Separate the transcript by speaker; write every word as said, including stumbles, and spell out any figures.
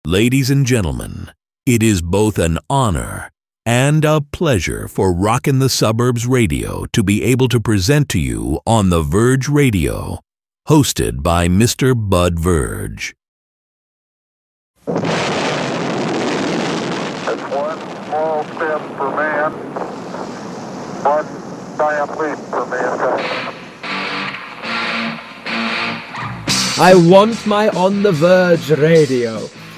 Speaker 1: Ladies and gentlemen, it is both an honor and a pleasure for Rockin' the Suburbs Radio to be able to present to you On the Verge Radio, hosted by Mister Bud Verge.
Speaker 2: It's one small step for man, one giant leap for mankind.
Speaker 3: I want my On the Verge Radio.